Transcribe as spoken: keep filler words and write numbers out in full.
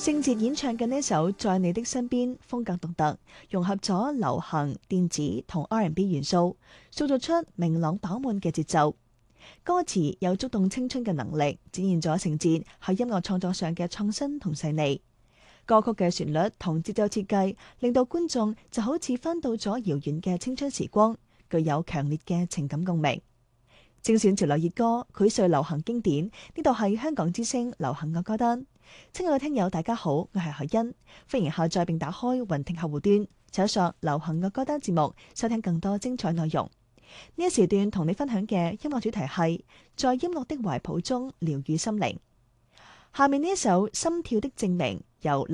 聖哲演唱嘅呢首《在你的身邊》風格獨特，融合咗流行、電子同 R and B 元素，塑造出明朗飽滿嘅節奏。歌詞有觸動青春嘅能力，展現咗聖哲喺音樂創作上嘅創新同細膩。歌曲嘅旋律同節奏設計，令到觀眾就好似翻到咗遙遠嘅青春時光，具有強烈嘅情感共鳴。精選潮流熱歌，膾萃流行經典。呢度係香港之聲流行樂歌單。親愛嘅聽友，大家好，我係海欣，歡迎下載並打開雲聽客戶端，搜索流行樂歌單節目，收聽更多精彩內容。呢一時段同你分享嘅音樂主題係在音樂的懷抱中療癒心靈。下面呢一首《心跳的證明》由